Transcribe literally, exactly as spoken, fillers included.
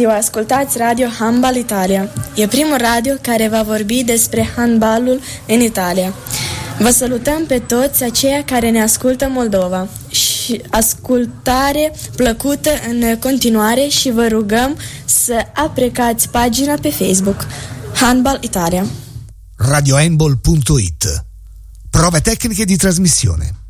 ziua, ascultați Radio Handbal Italia. E primul radio care va vorbi despre handbalul în Italia. Vă salutăm pe toți aceia care ne ascultă Moldova și ascultare plăcută în continuare și vă rugăm să aprecați pagina pe Facebook Handbal Italia. radio handball punto it. Prove tecniche di trasmissione.